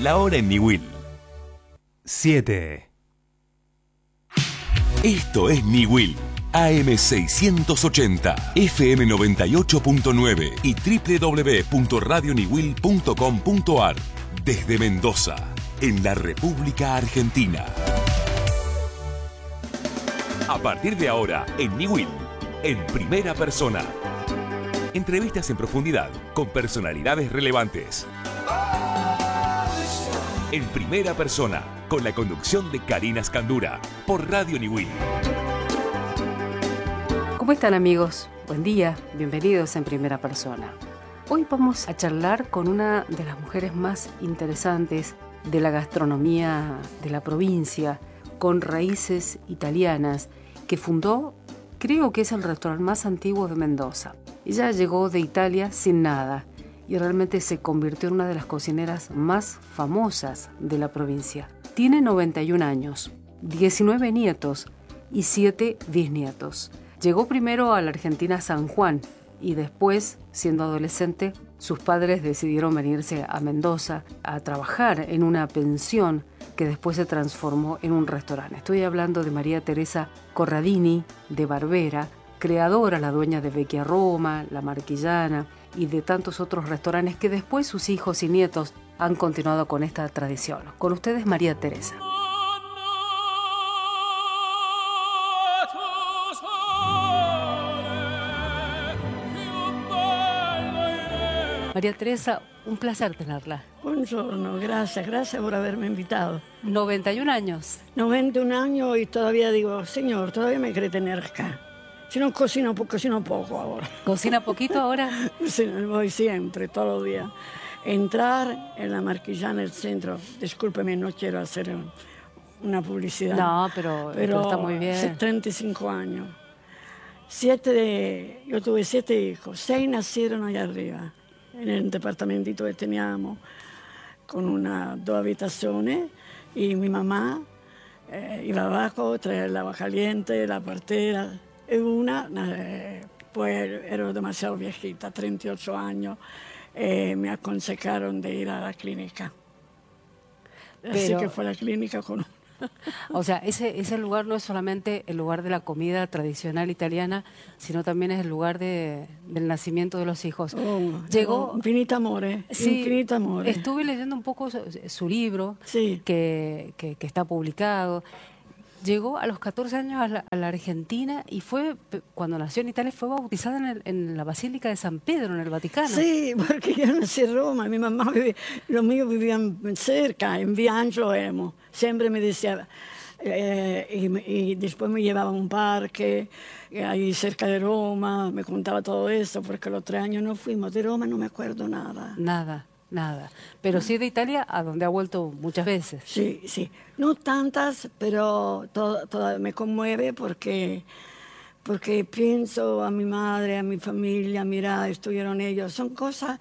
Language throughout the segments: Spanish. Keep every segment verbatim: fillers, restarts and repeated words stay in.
La hora en Niwil. siete. Esto es Niwil. A M seiscientos ochenta, F M noventa y ocho punto nueve y doble u doble u doble u punto radio niwil punto com punto a r. Desde Mendoza, en la República Argentina. A partir de ahora, en Niwil, en primera persona. Entrevistas en profundidad con personalidades relevantes. En primera persona, con la conducción de Karina Scandura, por Radio Niwil. ¿Cómo están, amigos? Buen día, bienvenidos en primera persona. Hoy vamos a charlar con una de las mujeres más interesantes de la gastronomía de la provincia, con raíces italianas, que fundó, creo que es el restaurante más antiguo de Mendoza. Ella llegó de Italia sin nada y realmente se convirtió en una de las cocineras más famosas de la provincia. Tiene noventa y un años, diecinueve nietos y siete bisnietos. Llegó primero a la Argentina San Juan y después, siendo adolescente, sus padres decidieron venirse a Mendoza a trabajar en una pensión que después se transformó en un restaurante. Estoy hablando de María Teresa Corradini de Barbera, creadora, la dueña de Vecchia Roma, La Marquillana y de tantos otros restaurantes que después sus hijos y nietos han continuado con esta tradición. Con ustedes, María Teresa. María Teresa, un placer tenerla. Buongiorno, gracias, gracias por haberme invitado. noventa y un años. noventa y un años y todavía digo, señor, todavía me quiere tener acá. Si no cocino, cocino poco ahora. ¿Cocina poquito ahora? Sí, voy siempre, todos los días. Entrar en La Marquillana, el centro, discúlpeme, no quiero hacer una publicidad. No, pero, pero está muy bien. treinta y cinco años. Siete de, yo tuve siete hijos, seis nacieron allá arriba. En el departamentito que teníamos, con una, dos habitaciones, y mi mamá eh, iba abajo, traía el agua caliente, la partera, y una, eh, pues era demasiado viejita, treinta y ocho años, eh, me aconsejaron de ir a la clínica. Pero... Así que fue a la clínica con... O sea, ese, ese lugar no es solamente el lugar de la comida tradicional italiana, sino también es el lugar de, del nacimiento de los hijos. Oh, Llegó... Infinita amore, sí, infinita amore. Estuve leyendo un poco su, su libro, sí. que, que, que está publicado. Llegó a los catorce años a la, a la Argentina y fue, cuando nació en Italia, fue bautizada en, el, en la Basílica de San Pedro, en el Vaticano. Sí, porque yo nací en Roma, mi mamá, vivía, los míos vivían cerca, en Via Angelo Emo. Siempre me decía, eh, y, y después me llevaba a un parque, ahí cerca de Roma, me contaba todo eso, porque los tres años no fuimos de Roma, no me acuerdo nada. Nada. Nada, pero sí de Italia, a donde ha vuelto muchas veces. Sí, sí, no tantas, pero todo, todo me conmueve porque, porque pienso a mi madre, a mi familia, mira, estuvieron ellos, son cosas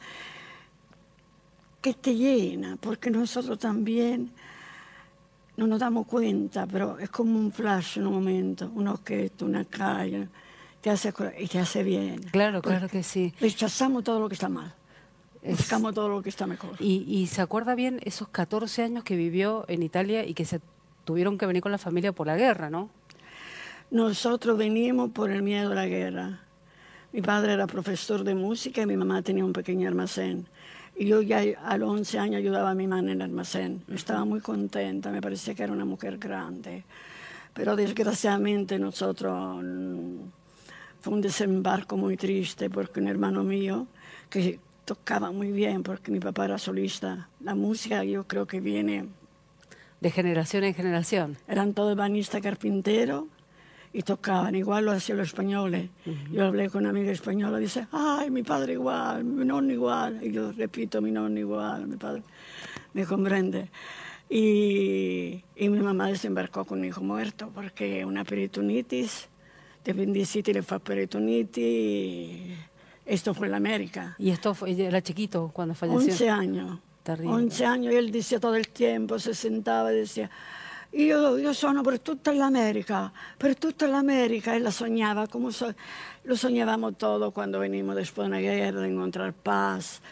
que te llenan, porque nosotros también no nos damos cuenta, pero es como un flash en un momento, un objeto, una calle, te hace, y te hace bien. Claro, claro que sí. Rechazamos todo lo que está mal. Buscamos todo lo que está mejor. Y, y se acuerda bien esos catorce años que vivió en Italia y que se tuvieron que venir con la familia por la guerra, ¿no? Nosotros venimos por el miedo a la guerra. Mi padre era profesor de música y mi mamá tenía un pequeño almacén. Y yo ya a los once años ayudaba a mi mamá en el almacén. Estaba muy contenta, me parecía que era una mujer grande. Pero desgraciadamente nosotros... Fue un desembarco muy triste porque un hermano mío que tocaba muy bien porque mi papá era solista. La música yo creo que viene... De generación en generación. Eran todos banistas carpinteros y tocaban. Igual lo hacían los españoles. Uh-huh. Yo hablé con una amiga española y dice, ay, mi padre igual, mi nonno igual. Y yo repito, mi nonno igual, mi padre me comprende. Y, y mi mamá desembarcó con un hijo muerto porque una peritonitis, de apendicitis le fue peritonitis y... Esto fue en América. ¿Y esto fue, era chiquito cuando falleció? once años. Terrible. once años y él decía todo el tiempo, se sentaba y decía, io, io sono per tutta l'America, per tutta l'America. Él la soñaba, como so, lo soñábamos todo cuando venimos después de una guerra, de encontrar paz.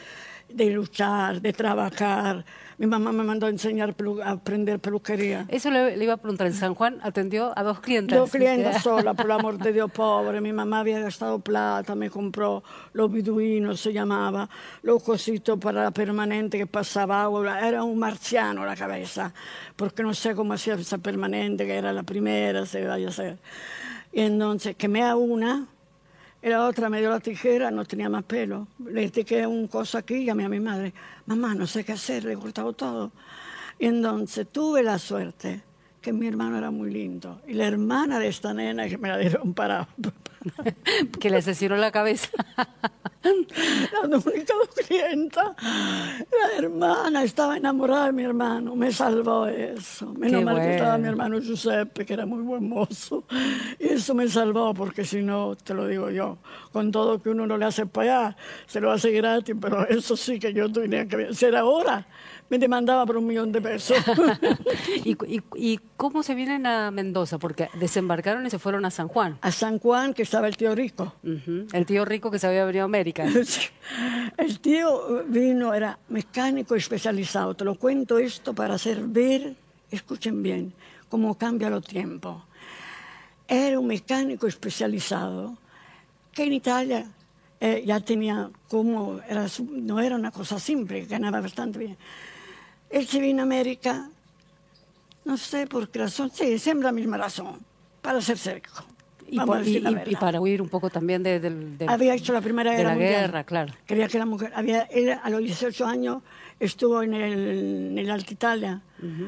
de luchar, de trabajar. Mi mamá me mandó a enseñar pelu- a aprender peluquería. Eso le, le iba a preguntar. En San Juan atendió a dos clientas. Dos clientes sola, por el amor de Dios, pobre. Mi mamá había gastado plata, me compró los beduinos, se llamaba, los cositos para la permanente que pasaba agua. Era un marciano la cabeza, porque no sé cómo hacía esa permanente, que era la primera, se vaya a hacer. Y entonces quemé a una, y la otra me dio la tijera, no tenía más pelo. Le tiqué un coso aquí y llamé a mi madre. Mamá, no sé qué hacer, le he cortado todo. Y entonces tuve la suerte que mi hermano era muy lindo. Y la hermana de esta nena que me la dieron para... Que le asesinó la cabeza. La única clienta, la hermana estaba enamorada de mi hermano, me salvó eso. Menos Qué mal bueno. que estaba mi hermano Giuseppe, que era muy buen mozo. Y eso me salvó, porque si no, te lo digo yo, con todo que uno no le hace pagar, se lo hace gratis, pero eso sí que yo tenía que hacer ahora. Me demandaba por un millón de pesos. ¿Y, y, ¿Y cómo se vienen a Mendoza? Porque desembarcaron y se fueron a San Juan. A San Juan, que estaba el tío Rico. Ujú. El tío rico que se había venido a América. El tío vino, era mecánico especializado. Te lo cuento esto para hacer ver, escuchen bien, cómo cambia los tiempos. Era un mecánico especializado que en Italia eh, ya tenía como, era, no era una cosa simple, ganaba bastante bien. Él se vino a América, no sé por qué razón, sí, siempre la misma razón, para hacerse rico. Y, Vamos a por- decir y- la y- verdad. y para huir un poco también de, del- del- Había hecho la Primera de Guerra la Mundial. guerra, claro. Quería que la mujer... Había, él a los dieciocho años estuvo en el, en el Alta Italia,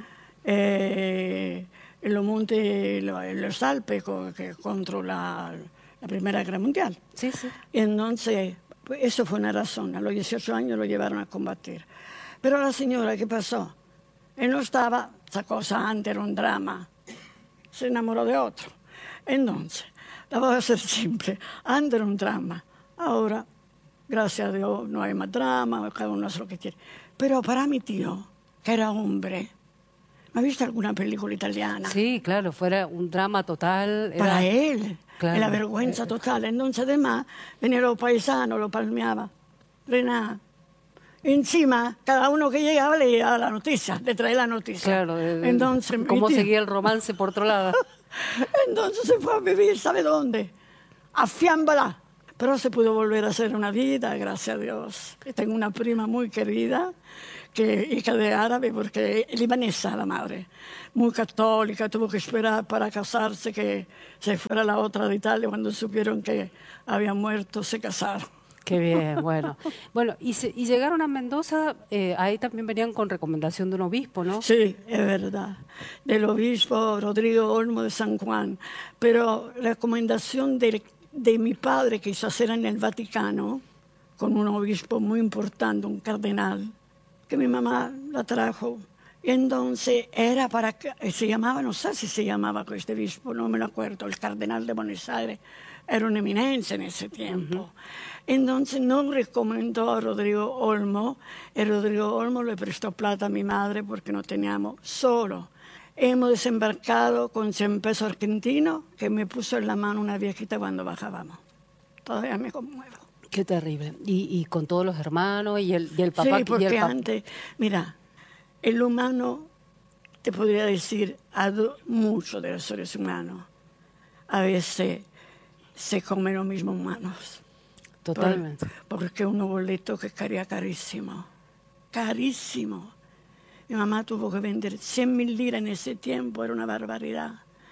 eh, en los montes, en los Alpes, co- que, contra la, la Primera Guerra Mundial. Sí, sí. Y entonces, pues, eso fue una razón. A los dieciocho años lo llevaron a combatir. Pero la señora, ¿qué pasó? Él no estaba, esa cosa antes era un drama. Se enamoró de otro. Entonces, la voy a hacer simple. Antes era un drama. Ahora, gracias a Dios, no hay más drama, cada uno hace lo que quiere. Pero para mi tío, que era hombre, ¿no has visto alguna película italiana? Sí, claro, fuera un drama total. era- Para él, Claro. la vergüenza total. Entonces, además, venían los paisanos, lo palmeaba. Rená. Encima, cada uno que llegaba le llegaba la noticia, le traía la noticia. Claro, de- de- Entonces, mi cómo tío- seguía el romance por otro lado. Entonces se fue a vivir, ¿sabe dónde? A Fiambalá. Pero se pudo volver a hacer una vida, gracias a Dios. Y tengo una prima muy querida, que hija de árabe, porque es libanesa la madre, muy católica, tuvo que esperar para casarse que se fuera la otra de Italia. Cuando supieron que había muerto, se casaron. Qué bien, bueno. Bueno, y, se- y llegaron a Mendoza, eh, ahí también venían con recomendación de un obispo, ¿no? Sí, es verdad. Del obispo Rodrigo Olmo de San Juan. Pero la recomendación de, de mi padre que hizo hacer en el Vaticano, con un obispo muy importante, un cardenal, que mi mamá la trajo. Y entonces era para que, se llamaba, no sé si se llamaba este obispo, no me lo acuerdo, el cardenal de Buenos Aires, era una eminencia en ese tiempo. Entonces nos recomendó a Rodrigo Olmo, y Rodrigo Olmo le prestó plata a mi madre porque no teníamos solo. Hemos desembarcado con cien pesos argentinos que me puso en la mano una viejita cuando bajábamos. Todavía me conmuevo. Qué terrible. Y, y con todos los hermanos y el, y el papá. Sí, porque y el pap- antes, mira, el humano, te podría decir, ado mucho de los seres humanos. A veces se comen los mismos humanos. Totalmente. Por- porque unos boletos que caía carísimo, carísimo. Mi mamá tuvo que vender cien mil liras en ese tiempo, era una barbaridad.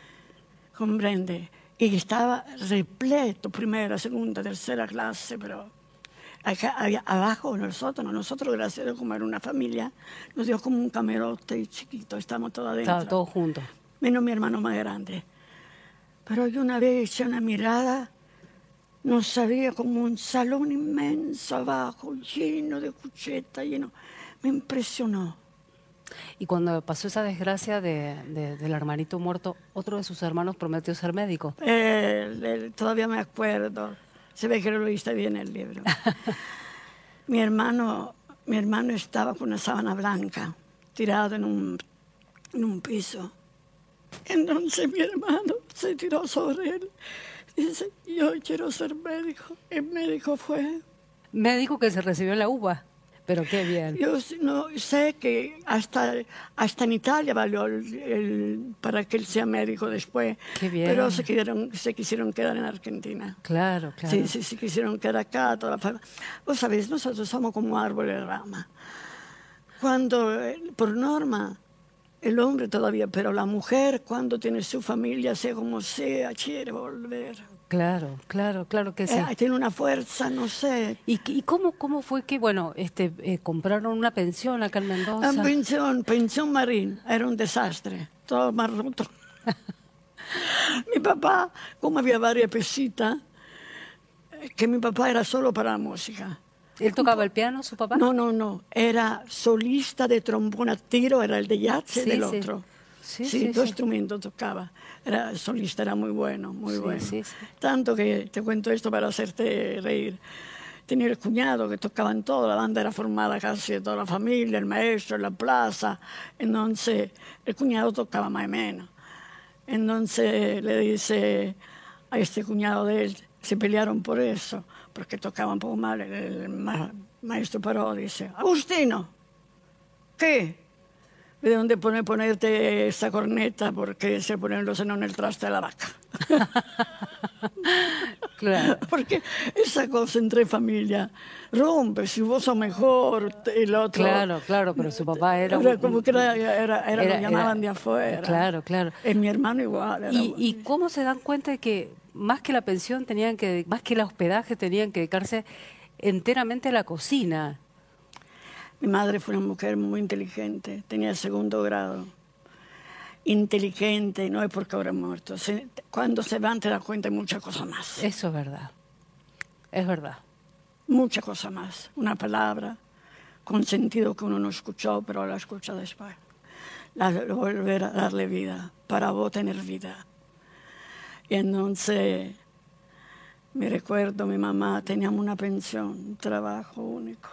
¿Comprende? Y estaba repleto, primera, segunda, tercera clase, pero acá, había- abajo nosotros, nosotros, gracias a Dios, como era una familia, nos dio como un camarote chiquito, estamos todos adentro. Estaban todos juntos. Menos mi hermano más grande. Pero yo una vez eché una mirada, no sabía, como un salón inmenso abajo, lleno de cuchetas, lleno. Me impresionó. Y cuando pasó esa desgracia de, de- del hermanito muerto, otro de sus hermanos prometió ser médico. Eh, eh, todavía me acuerdo. Se ve que lo leíste bien el libro. mi, hermano, mi hermano estaba con una sábana blanca, tirado en un, en un piso. Entonces mi hermano se tiró sobre él. Dice, yo quiero ser médico. El médico fue... Médico que se recibió en la U B A. Pero qué bien. Yo no, sé que hasta, hasta en Italia valió el, el, para que él sea médico después. Qué bien. Pero se quisieron, se quisieron quedar en Argentina. Claro, claro. Sí, sí, se quisieron quedar acá. Toda la familia. Vos sabés, nosotros somos como árboles de rama. Cuando, por norma, el hombre todavía, pero la mujer, cuando tiene su familia, sea como sea, quiere volver. Claro, claro, claro que sí. Eh, tiene una fuerza, no sé. ¿Y, y cómo, cómo fue que, bueno, este, eh, compraron una pensión acá en Mendoza? Una pensión, pensión Marín, era un desastre, todo más roto. Mi papá, como había varias pesitas, que mi papá era solo para la música. ¿Él tocaba el piano, su papá? No, no, no, era solista de trombón a tiro, era el de jazz Sí, del sí. otro. Sí, Sí, sí, dos sí. instrumentos tocaba. Era solista, era muy bueno, muy Sí, bueno. sí, sí. Tanto que te cuento esto para hacerte reír. Tenía el cuñado que tocaban todo, la banda era formada casi de toda la familia, el maestro, la plaza. Entonces, el cuñado tocaba más o menos. Entonces le dice a este cuñado de él, se pelearon por eso, porque tocaba un poco mal. El, el ma- maestro paró, dice, Agustino, ¿qué? ¿De dónde pone ponerte esa corneta? Porque se ponen los senos en el traste de la vaca. Claro. Porque esa cosa entre familia rompe, si vos sos mejor, el otro... Claro, claro, pero su papá era... Era un- como que era, era, era, era- lo llamaban era- de afuera. Claro, claro. Eh, mi hermano igual. Era ¿Y, bueno. ¿Y cómo se dan cuenta de que más que la pensión tenían que, más que el hospedaje tenían que dedicarse enteramente a la cocina? Mi madre fue una mujer muy inteligente, tenía el segundo grado. Inteligente, no es porque ahora ha muerto. Se- cuando se van te das cuenta de muchas cosas más. Eso es verdad. Es verdad. Muchas cosas más. Una palabra con sentido que uno no escuchó, pero la escucha después. La, volver a darle vida, para vos tener vida. Y entonces, me recuerdo, mi mamá teníamos una pensión, un trabajo único.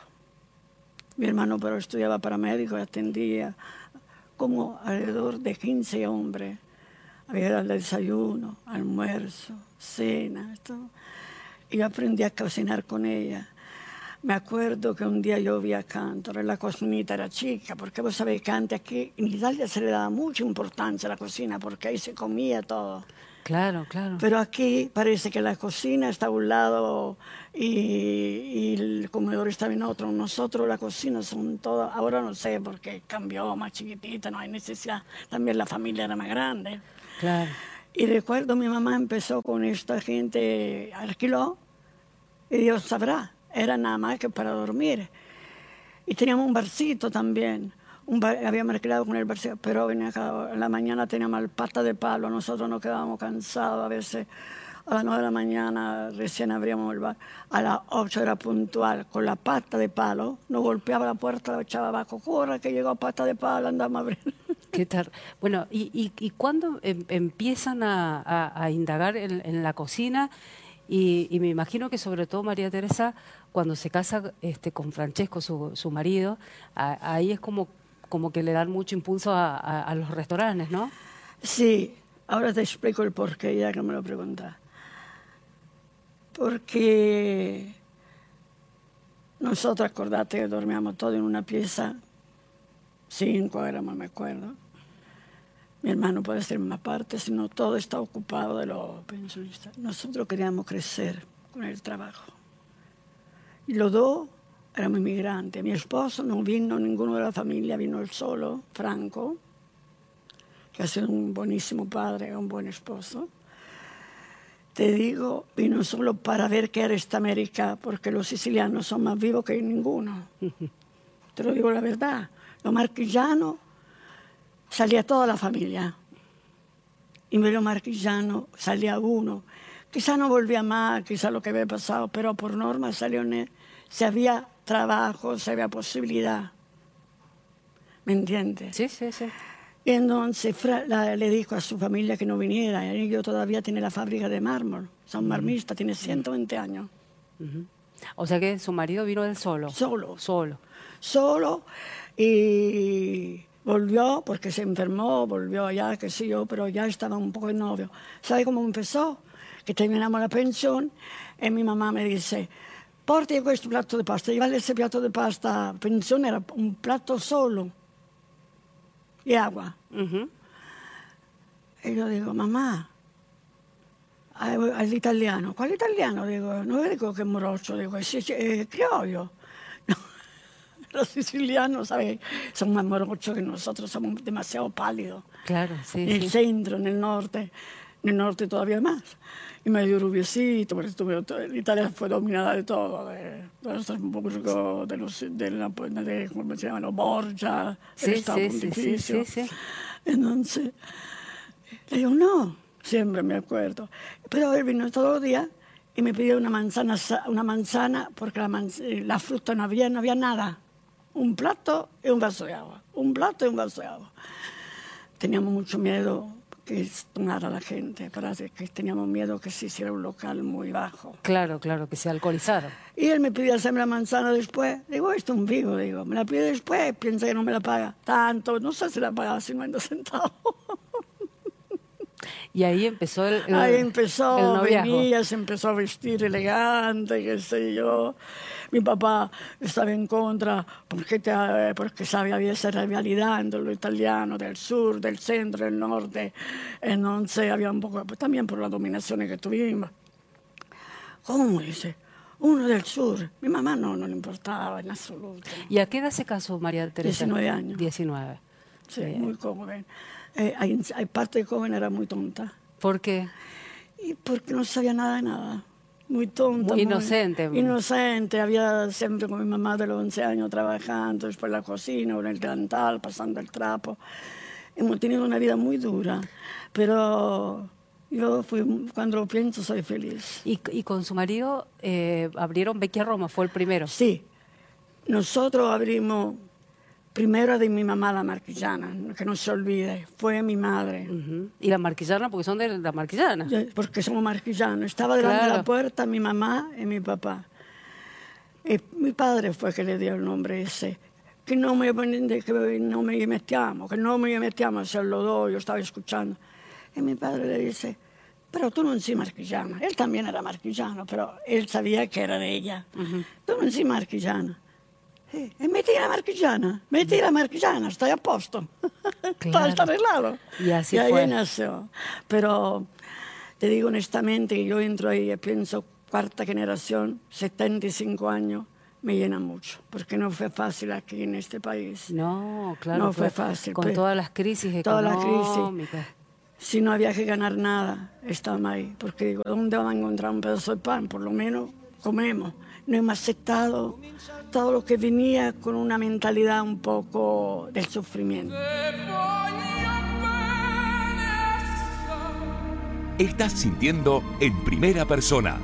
Mi hermano pero estudiaba para médico y atendía como alrededor de quince hombres. Había el desayuno, almuerzo, cena, todo. Y yo aprendí a cocinar con ella. Me acuerdo que un día yo vi a Cantor, la cocinita era chica, porque vos sabés que antes aquí en Italia se le daba mucha importancia a la cocina, porque ahí se comía todo. Claro, claro. Pero aquí parece que la cocina está a un lado y, y el comedor está en otro. Nosotros la cocina son todas, ahora no sé porque cambió, más chiquitita, no hay necesidad. También la familia era más grande. Claro. Y recuerdo mi mamá empezó con esta gente, alquiló, y Dios sabrá, era nada más que para dormir. Y teníamos un barcito también. Un bar, habíamos alquilado con el barcito, pero en la mañana teníamos el pata de palo. Nosotros nos quedábamos cansados. A veces a las nueve de la mañana recién abríamos el bar. A las ocho era puntual, con la pata de palo. Nos golpeaba la puerta, la echaba abajo. Corre, que llegó pata de palo, andamos a abrir. ¿Qué tal? Bueno, ¿y, y, y cuándo em, empiezan a, a, a indagar en, en la cocina? Y, y me imagino que sobre todo María Teresa, cuando se casa este, con Francesco, su, su marido, a, ahí es como, como que le dan mucho impulso a, a, a los restaurantes, ¿no? Sí, ahora te explico el porqué, ya que me lo preguntas. Porque nosotros, acordate que dormíamos todos en una pieza, cinco éramos, me acuerdo. Mi hermano puede ser más parte, sino todo está ocupado de los pensionistas. Nosotros queríamos crecer con el trabajo. Y los dos éramos inmigrantes. Mi esposo no vino, ninguno de la familia, vino él solo, Franco, que ha sido un buenísimo padre, un buen esposo. Te digo, vino solo para ver qué era esta América, porque los sicilianos son más vivos que ninguno. Te lo digo la verdad. Los marquillanos, salía toda la familia. Y en los marquillanos salía uno. Quizá no volvía más, quizá lo que había pasado, pero por norma salió, si había trabajo, si había posibilidad. ¿Me entiendes? Sí, sí, sí. Y entonces Fra, la, le dijo a su familia que no viniera. Y yo todavía tiene la fábrica de mármol. Son marmistas, tiene ciento veinte años. Uh-huh. O sea que su marido vino él solo. Solo. Solo. Solo. Y volvió porque se enfermó, volvió allá, qué sé yo, pero ya estaba un poco de novio. ¿Sabe cómo empezó? Que terminamos la pensión y mi mamá me dice, porti questo piatto di pasta. Llevarle ese plato de pasta, pensione era un plato solo, y agua. Ujú. E io dico, mamma, all'italiano. ¿Cuál italiano? Digo, no digo que morocho, digo, es, es, es criollo. Los sicilianos, ¿sabes? Son más morochos que nosotros, somos demasiado pálidos. Claro, sí, En el sí. centro, en el norte, en el norte todavía más. Y medio rubiecito, porque estuve, Italia fue dominada de todo, de, de los Habsburgo, de los, de la, de, ¿cómo se llama? Los Borgia, Sí, del Estado sí, sí, sí, Pontificio. sí, sí. Entonces, le digo, no, siempre me acuerdo. Pero él vino todos los días y me pidió una manzana, una manzana porque la, manz la fruta no había, no había nada. Un plato y un vaso de agua. Un plato y un vaso de agua. Teníamos mucho miedo que tomara la gente, parece que teníamos miedo que se hiciera un local muy bajo. Claro, claro, que se alcoholizaron. Y él me pidió hacerme la manzana después. Digo, esto es un vivo, digo, me la pide después, piensa que no me la paga. Tanto, no sé si la pagaba cincuenta centavos. Y ahí empezó el, el Ahí empezó, el noviazgo. venía, se empezó a vestir elegante, qué sé yo. Mi papá estaba en contra porque, te, porque sabía había esa rivalidad entre lo italiano del sur, del centro, del norte. Entonces había un poco, pues, también por la dominación que tuvimos. ¿Cómo dice? Uno del sur. Mi mamá no, no le importaba en absoluto. ¿Y a qué edad se casó María Teresa? diecinueve años. diecinueve. Sí, Bien. muy joven. Eh, hay, hay parte de joven era muy tonta. ¿Por qué? Y porque no sabía nada de nada. Muy tonta. Muy inocente. Muy inocente. Había siempre con mi mamá de los once años trabajando, después en la cocina, en el delantal, pasando el trapo. Hemos tenido una vida muy dura, pero yo fui, cuando lo pienso soy feliz. Y, y con su marido eh, abrieron Vecchia Roma, fue el primero. Sí. Nosotros abrimos... Primero de mi mamá, la marquillana, que no se olvide, fue mi madre. Uh-huh. Y la marquillana, porque son de la marquillana. Porque somos marquillanos. Estaba delante Claro. de la puerta mi mamá y mi papá. Y mi padre fue que le dio el nombre ese. Que no me, que no me mettiamo, que no me mettiamo, se lo doy, yo estaba escuchando. Y mi padre le dice, pero tú no sei marquillana. Él también era marquillano, pero él sabía que era de ella. Uh-huh. Tú no sei marquillana. Eh, e metti la marchigiana, metti la marchigiana, stai a posto, Claro. está arreglado. Y así y ahí fue. nació. Pero te digo honestamente que yo entro ahí y pienso, cuarta generación, setenta y cinco años, me llena mucho, porque no fue fácil aquí en este país. No, claro. No fue fácil. Con pues, todas las crisis toda la económicas. crisis. Si no había que ganar nada, estábamos ahí. Porque digo, ¿dónde van a encontrar un pedazo de pan? Por lo menos comemos. No hemos aceptado todo lo que venía con una mentalidad un poco del sufrimiento. Estás sintiendo en primera persona.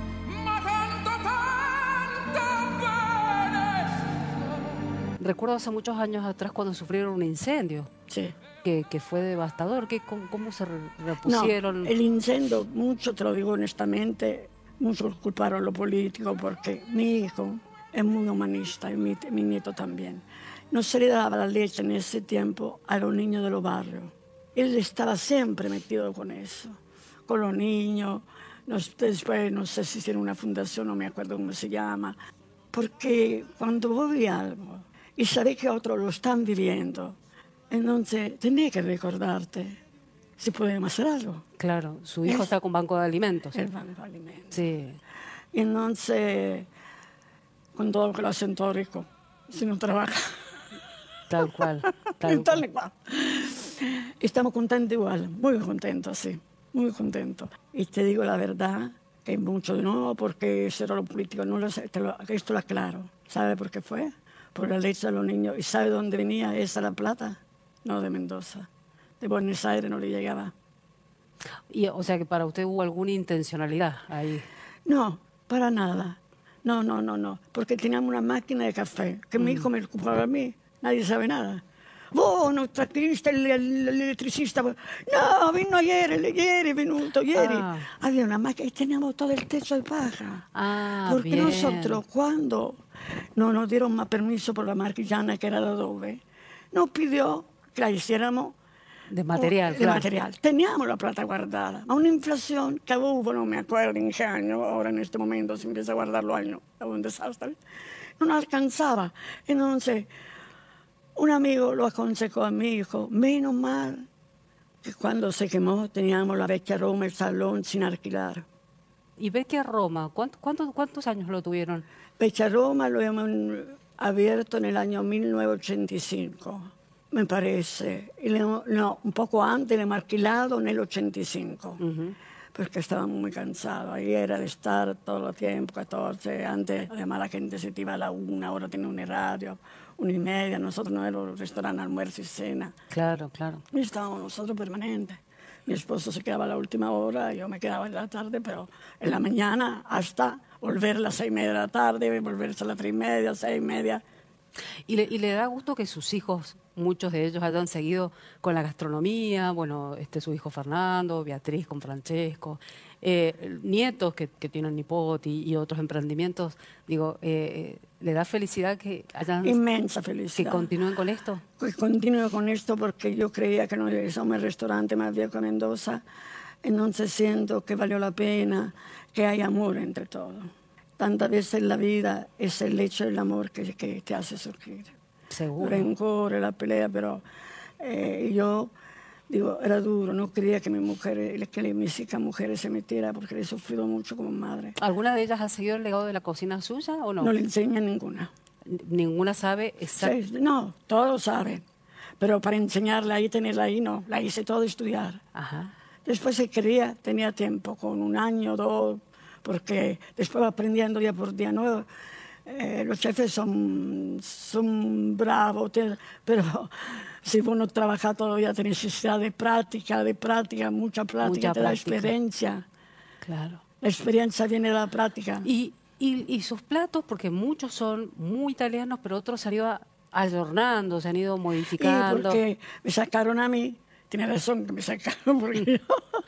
Recuerdo hace muchos años atrás cuando sufrieron un incendio, Sí. que, que fue devastador. ¿Qué, cómo, ¿Cómo se re- repusieron? No, el incendio, mucho, te lo digo honestamente, muchos culparon a los políticos porque mi hijo es muy humanista y mi, mi nieto también. No se le daba la leche en ese tiempo a los niños de los barrios. Él estaba siempre metido con eso, con los niños. Nos, después no sé si tiene una fundación, no me acuerdo cómo se llama. Porque cuando vos ves algo y sabes que otros lo están viviendo, entonces tenés que recordarte si podemos hacer algo. Claro, su hijo Es- está con banco de alimentos. El banco de alimentos. Sí. Y entonces, con todo lo que lo hacen todo rico, si no trabaja. Tal cual. Tal Tal cual. cual. Estamos contentos igual, muy contentos, sí, muy contentos. Y te digo la verdad, que hay mucho no, porque eso era lo político, no lo sé, te lo, esto lo aclaro. ¿Sabe por qué fue? Por la leche de los niños. ¿Y sabe dónde venía esa la plata? No, de Mendoza. De Buenos Aires no le llegaba. Y, o sea que para usted hubo alguna intencionalidad ahí. No, para nada. No, no, no, no. Porque teníamos una máquina de café que mi hijo me ocupaba a mí. Nadie sabe nada. Vos, no tractorista, el, el, el electricista. No, vino ayer, el, ieri è venuto, ieri. Ah. Había una máquina y teníamos todo el techo de paja. Ah, Porque bien. nosotros, cuando no nos dieron más permiso por la marquillana, que era de adobe, nos pidió que la hiciéramos De material, De claro. material. Teníamos la plata guardada, ma un'inflazione che hubo, non mi acuerdo in che año, ora in este momento si empieza a guardar los años, es un desastre, non alcanzaba. Entonces, un amigo lo aconsejó a mi hijo, menos mal que cuando se quemó teníamos la vecchia Roma, el salón sin alquilar. ¿Y Vecchia Roma? ¿Cuánto, cuánto, ¿Cuántos años lo tuvieron? Vecchia Roma lo hemos abierto en el año mil novecientos ochenta y cinco, me parece. Y le, no, un poco antes le hemos alquilado en el ochenta y cinco, uh-huh. Porque estábamos muy cansados. Ahí era de estar todo el tiempo, catorce. Antes, además, la gente se iba a la una, ahora tiene un horario, una y media. Nosotros no era un restaurante, almuerzo y cena. Claro, claro. Y estábamos nosotros permanentes. Mi esposo se quedaba a la última hora, yo me quedaba en la tarde, pero en la mañana hasta volver a las seis y media de la tarde, volverse a las tres y media, seis y media. ¿Y le, y le da gusto que sus hijos, muchos de ellos, hayan seguido con la gastronomía? Bueno, este su hijo Fernando, Beatriz con Francesco, eh, nietos que, que tienen Nipoti y otros emprendimientos. Digo, eh, ¿le da felicidad que hayan... Inmensa felicidad. ¿Que continúen con esto? Que continúe con esto porque yo creía que no somos el restaurante más viejo de Mendoza, entonces siento que valió la pena, que hay amor entre todos. Tantas veces en la vida es el hecho del amor que, que te hace surgir. Seguro. El rencor, la pelea, pero eh, yo, digo, era duro, no quería que mi mujer, que mis hijas mujeres se metieran porque le he sufrido mucho como madre. ¿Alguna de ellas ha seguido el legado de la cocina suya o no? No le enseña ninguna. Ninguna sabe exactamente. Sí, no, todos saben, pero para enseñarla ahí, tenerla ahí, no, la hice todo estudiar. Ajá. Después se quería, tenía tiempo, con un año, dos, porque después va aprendiendo día por día, ¿no? Eh, los jefes son, son bravos, te, pero si vos no trabajas todavía, tenés necesidad de práctica, de práctica, mucha práctica, mucha te práctica. da experiencia. Claro. La experiencia viene de la práctica. Y, y, y sus platos, porque muchos son muy italianos, pero otros se han ido ayornando, se han ido modificando. Y porque me sacaron a mí, tiene razón que me sacaron, porque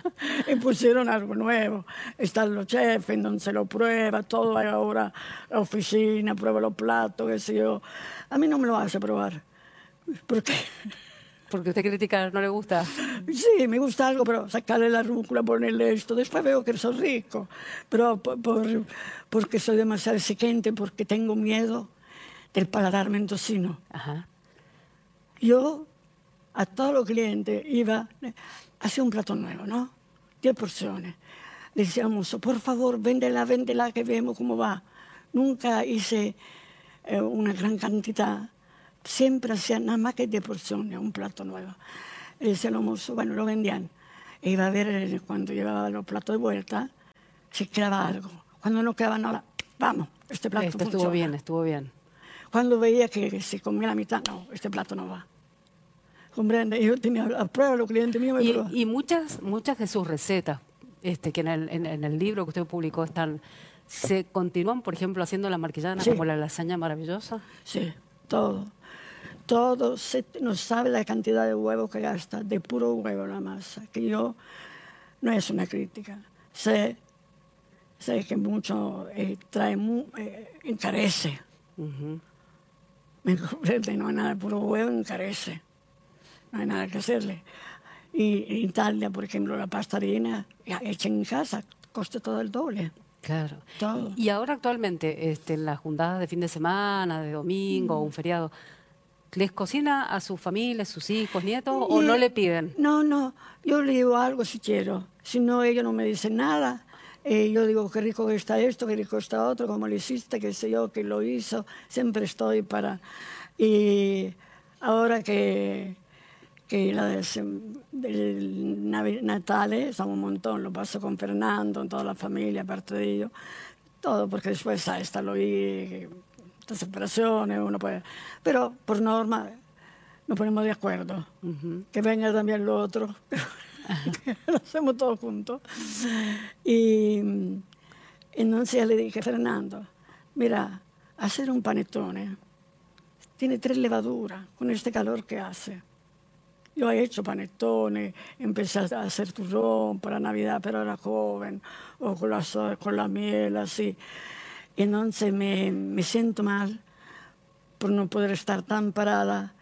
me pusieron algo nuevo. Están los chefs, en donde se lo prueba, todo ahora, la oficina, prueba los platos, qué sé yo. A mí no me lo hace probar. ¿Por qué? Porque usted critica, no le gusta. Sí, me gusta algo, pero sacarle la rúcula, ponerle esto. Después veo que soy rico, pero por, por, porque soy demasiado exigente, porque tengo miedo del paladar mendocino. Ajá. Yo a todos los clientes iba, hacía un plato nuevo, ¿no? Diez porciones. Le decíamos, por favor, véndela, véndela, que vemos cómo va. Nunca hice eh, una gran cantidad. Siempre hacía nada más que diez porciones, un plato nuevo. Le decía al mozo, bueno, lo vendían. E iba a ver cuando llevaba los platos de vuelta, si quedaba algo. Cuando no quedaba nada, vamos, este plato Este funciona. estuvo bien, estuvo bien. Cuando veía que se comía la mitad, no, este plato no va. Comprende, yo tenía a prueba, los clientes míos me Y, probaban. y muchas, muchas de sus recetas, este, que en el, en, en el libro que usted publicó están, ¿se continúan, por ejemplo, haciendo la marquillana, Sí. como la lasaña maravillosa? Sí, todo. Todo, se, no sabe la cantidad de huevos que gasta, de puro huevo la masa, que yo, no es una crítica, sé, sé que mucho eh, trae, mu, eh, encarece. Uh-huh. ¿Me comprende? No hay nada de puro huevo, encarece. No hay nada que hacerle. Y en Italia, por ejemplo, la pasta harina hecha en casa cuesta todo el doble. Claro. Todo. Y ahora actualmente, este, en las juntadas de fin de semana, de domingo, o un feriado, ¿les cocina a su familia, sus hijos, nietos, o Y- no le piden? No, no, yo le digo algo si quiero. Si no, ellos no me dicen nada. Eh, yo digo, qué rico que está esto, qué rico está otro, como lo hiciste, qué sé yo, que lo hizo. Siempre estoy para... Y ahora que, que la de, del Navi- Natale, somos un montón, lo paso con Fernando, toda la familia, aparte de ellos. Todo, porque después ah, está lo y estas separaciones, uno puede... Pero por norma nos ponemos de acuerdo. Uh-huh. Que venga también lo otro. Que lo hacemos todos juntos. Y mm, entonces ya le dije, Fernando, mira, hacer un panetone tiene tres levaduras con este calor que hace. Yo he hecho panetones, empecé a hacer turrón para Navidad, pero era joven, o con la, so- con la miel, así. Entonces me, me siento mal por no poder estar tan parada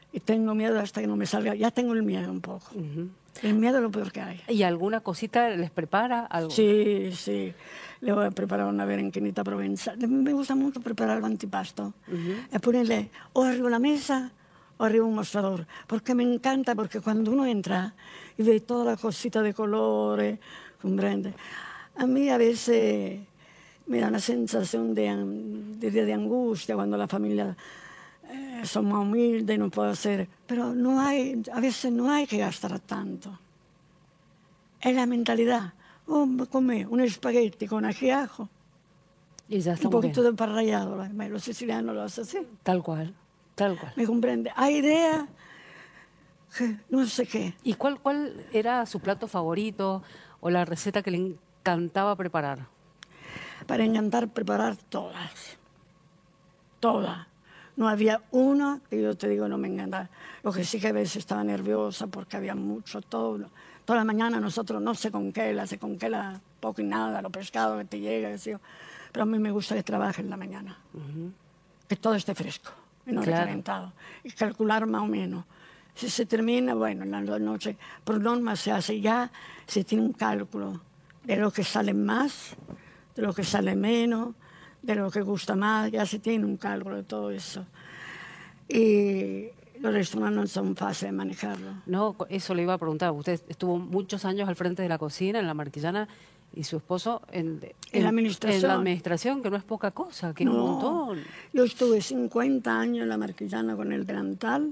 y tengo miedo hasta que no me salga. Ya tengo el miedo un poco. Uh-huh. El miedo es lo peor que hay. ¿Y alguna cosita les prepara? Algo? Sí, sí. Le voy a preparar una berenjenita provenzal. Me gusta mucho preparar el antipasto. Uh-huh. Y ponerle o arriba una mesa o arriba un mostrador. Porque me encanta, porque cuando uno entra y ve toda la cosita de colores, comprende. A mí a veces me da una sensación de, de, de angustia cuando la familia eh, son más humildes y no puedo hacer. Pero no hay, a veces no hay que gastar tanto. Es la mentalidad. Oh, come un espagueti con ají y ajo. Y ya está un poquito bien. de pan rallado. Los sicilianos lo hacen así. Tal cual, tal cual. ¿Me comprende? Hay ideas que no sé qué. ¿Y cuál, cuál era su plato favorito o la receta que le encantaba preparar? Para encantar preparar todas. Todas. No había una que yo te digo no me encantaba. Lo que sí que a veces estaba nerviosa porque había mucho todo. Toda la mañana nosotros no se congela, se congela poco y nada, los pescados que te llegan. ¿Sí? Pero a mí me gusta que trabaje en la mañana. Uh-huh. Que todo esté fresco y no claro. recalentado. Y calcular más o menos. Si se termina, bueno, en la noche, por norma se hace ya, se tiene un cálculo de lo que sale más, de lo que sale menos, de lo que gusta más, ya se tiene un cálculo de todo eso. Y los restaurantes no son fáciles de manejarlo. No, eso le iba a preguntar. Usted estuvo muchos años al frente de la cocina en la Marquillana y su esposo en, en, en, la, administración. en la administración, que no es poca cosa, que es no, un montón. Yo estuve cincuenta años en la Marquillana con el delantal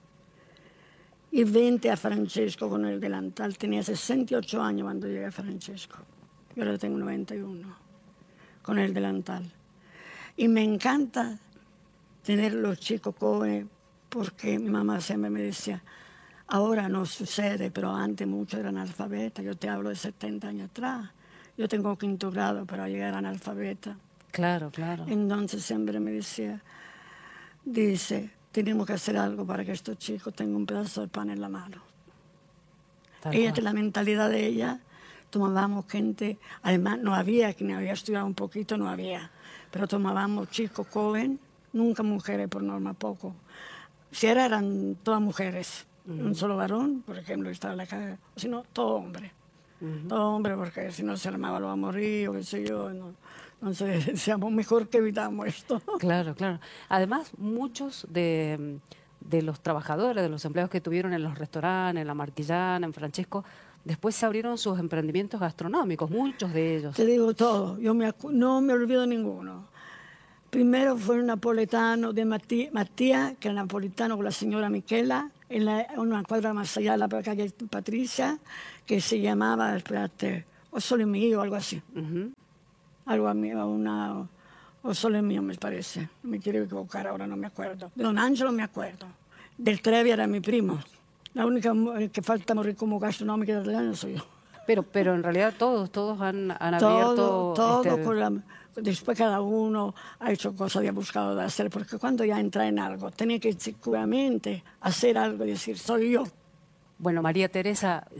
y veinte a Francesco con el delantal. Tenía sesenta y ocho años cuando llegué a Francesco. Yo ahora tengo noventa y uno con el delantal. Y me encanta tener los chicos jóvenes porque mi mamá siempre me decía, ahora no sucede, pero antes muchos eran analfabetas. Yo te hablo de setenta años atrás. Yo tengo quinto grado para llegar a analfabeta. Claro, claro. Entonces siempre me decía, dice, tenemos que hacer algo para que estos chicos tengan un pedazo de pan en la mano. Tal ella, cual. La mentalidad de ella, tomábamos gente, además no había, quien había estudiado un poquito, no había, pero tomábamos chicos jóvenes, nunca mujeres por norma, poco. Si era, eran todas mujeres, uh-huh. un solo varón, por ejemplo, estaba en la calle, o si no, todo hombre. Uh-huh. Todo hombre, porque si no se armaba lo va a morir, o qué sé yo, no. Entonces decíamos, mejor que evitamos esto. Claro, claro. Además, muchos de, de los trabajadores, de los empleados que tuvieron en los restaurantes, en la Marquillana, en Francesco, después se abrieron sus emprendimientos gastronómicos, muchos de ellos. Te digo todo, yo me acu- no me olvido ninguno. Primero fue un napoletano de Matías, Matías, que era napolitano con la señora Michela, en la, una cuadra más allá de la calle Patricia, que se llamaba, espérate, O Sole Mío, algo así. Uh-huh. Algo a mí, una, O Sole Mío, me parece. No me quiero equivocar ahora, no me acuerdo. De Don Angelo me acuerdo. Del Trevi era mi primo. La única que falta morir como gastronómica italiana soy yo. Pero, pero en realidad todos, todos han, han todo, abierto... Todo, este... con la, después cada uno ha hecho cosas y ha buscado de hacer, porque cuando ya entra en algo, tenía que seguramente hacer algo y decir, soy yo. Bueno, María Teresa,